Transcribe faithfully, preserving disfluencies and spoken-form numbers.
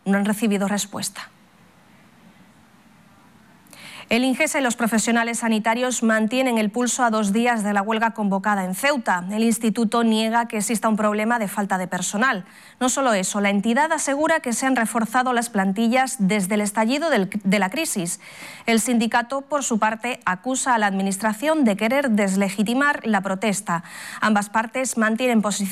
no han recibido respuesta. El INGESA y los profesionales sanitarios mantienen el pulso a dos días de la huelga convocada en Ceuta. El instituto niega que exista un problema de falta de personal. No solo eso, la entidad asegura que se han reforzado las plantillas desde el estallido del, de la crisis. El sindicato, por su parte, acusa a la administración de querer deslegitimar la protesta. Ambas partes mantienen posiciones